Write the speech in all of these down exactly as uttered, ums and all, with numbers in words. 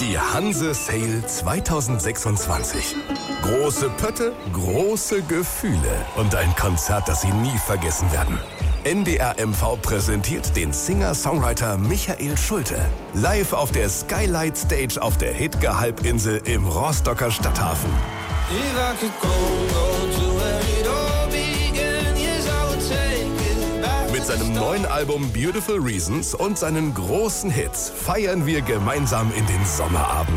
Die Hanse Sale zwanzig sechsundzwanzig. Große Pötte, große Gefühle und ein Konzert, das Sie nie vergessen werden. N D R M V präsentiert den Singer-Songwriter Michael Schulte. Live auf der Skylight Stage auf der Hidge-Halbinsel im Rostocker Stadthafen. Mit seinem neuen Album Beautiful Reasons und seinen großen Hits feiern wir gemeinsam in den Sommerabend.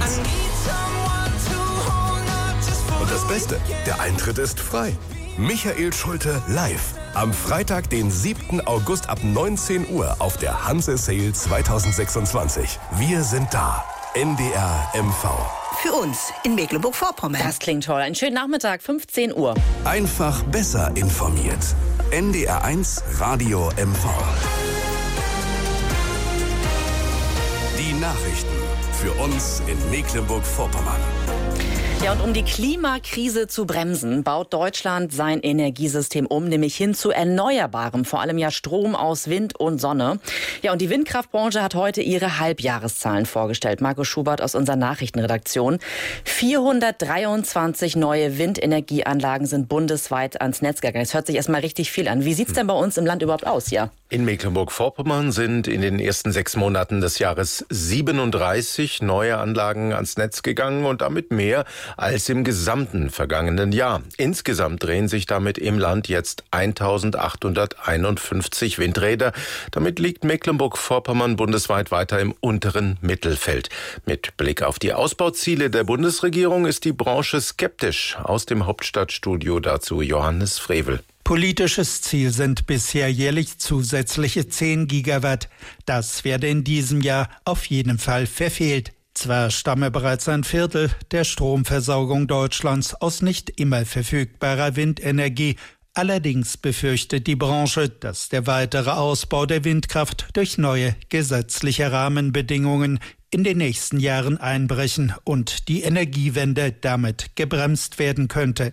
Und das Beste, der Eintritt ist frei. Michael Schulte live. Am Freitag, den siebten August ab neunzehn Uhr auf der Hanse Sale zwanzig sechsundzwanzig. Wir sind da. N D R M V. Für uns in Mecklenburg-Vorpommern. Das klingt toll. Einen schönen Nachmittag, fünfzehn Uhr. Einfach besser informiert. N D R eins Radio M V. Die Nachrichten für uns in Mecklenburg-Vorpommern. Ja, und um die Klimakrise zu bremsen, baut Deutschland sein Energiesystem um, nämlich hin zu Erneuerbarem, vor allem ja Strom aus Wind und Sonne. Ja, und die Windkraftbranche hat heute ihre Halbjahreszahlen vorgestellt. Marco Schubert aus unserer Nachrichtenredaktion. vierhundertdreiundzwanzig neue Windenergieanlagen sind bundesweit ans Netz gegangen. Das hört sich erstmal richtig viel an. Wie sieht's denn bei uns im Land überhaupt aus, ja? In Mecklenburg-Vorpommern sind in den ersten sechs Monaten des Jahres siebenunddreißig neue Anlagen ans Netz gegangen und damit mehr als im gesamten vergangenen Jahr. Insgesamt drehen sich damit im Land jetzt eintausendachthunderteinundfünfzig Windräder. Damit liegt Mecklenburg-Vorpommern bundesweit weiter im unteren Mittelfeld. Mit Blick auf die Ausbauziele der Bundesregierung ist die Branche skeptisch. Aus dem Hauptstadtstudio dazu Johannes Frevel. Politisches Ziel sind bisher jährlich zusätzliche zehn Gigawatt. Das werde in diesem Jahr auf jeden Fall verfehlt. Zwar stamme bereits ein Viertel der Stromversorgung Deutschlands aus nicht immer verfügbarer Windenergie. Allerdings befürchtet die Branche, dass der weitere Ausbau der Windkraft durch neue gesetzliche Rahmenbedingungen in den nächsten Jahren einbrechen und die Energiewende damit gebremst werden könnte.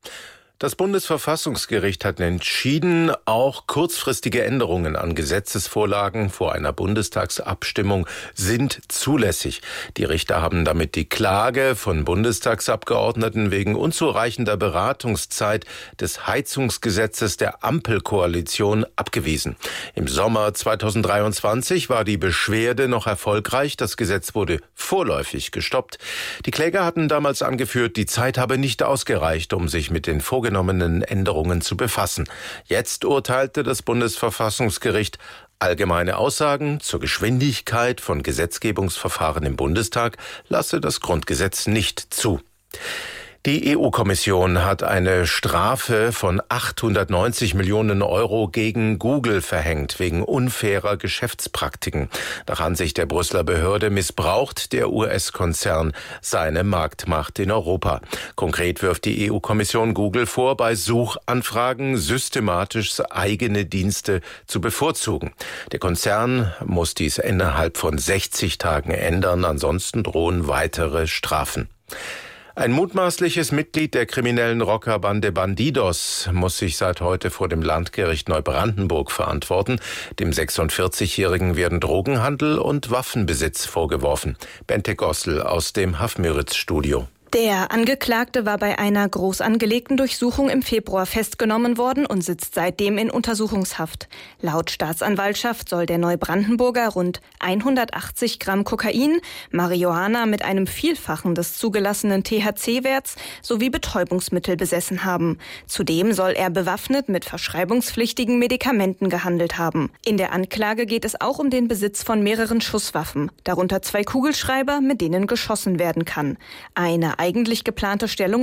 Das Bundesverfassungsgericht hat entschieden, auch kurzfristige Änderungen an Gesetzesvorlagen vor einer Bundestagsabstimmung sind zulässig. Die Richter haben damit die Klage von Bundestagsabgeordneten wegen unzureichender Beratungszeit des Heizungsgesetzes der Ampelkoalition abgewiesen. Im Sommer zweitausenddreiundzwanzig war die Beschwerde noch erfolgreich. Das Gesetz wurde vorläufig gestoppt. Die Kläger hatten damals angeführt, die Zeit habe nicht ausgereicht, um sich mit den vorgenommenen Änderungen zu befassen. Jetzt urteilte das Bundesverfassungsgericht, allgemeine Aussagen zur Geschwindigkeit von Gesetzgebungsverfahren im Bundestag lasse das Grundgesetz nicht zu. Die E U-Kommission hat eine Strafe von achthundertneunzig Millionen Euro gegen Google verhängt, wegen unfairer Geschäftspraktiken. Nach Ansicht der Brüsseler Behörde missbraucht der U S-Konzern seine Marktmacht in Europa. Konkret wirft die E U-Kommission Google vor, bei Suchanfragen systematisch eigene Dienste zu bevorzugen. Der Konzern muss dies innerhalb von sechzig Tagen ändern, ansonsten drohen weitere Strafen. Ein mutmaßliches Mitglied der kriminellen Rockerbande Bandidos muss sich seit heute vor dem Landgericht Neubrandenburg verantworten. Dem sechsundvierzigjährigen werden Drogenhandel und Waffenbesitz vorgeworfen. Bente Gossel aus dem Hafmüritz-Studio. Der Angeklagte war bei einer groß angelegten Durchsuchung im Februar festgenommen worden und sitzt seitdem in Untersuchungshaft. Laut Staatsanwaltschaft soll der Neubrandenburger rund hundertachtzig Gramm Kokain, Marihuana mit einem Vielfachen des zugelassenen T H C-Werts sowie Betäubungsmittel besessen haben. Zudem soll er bewaffnet mit verschreibungspflichtigen Medikamenten gehandelt haben. In der Anklage geht es auch um den Besitz von mehreren Schusswaffen, darunter zwei Kugelschreiber, mit denen geschossen werden kann. Eine eigentlich geplante Stellung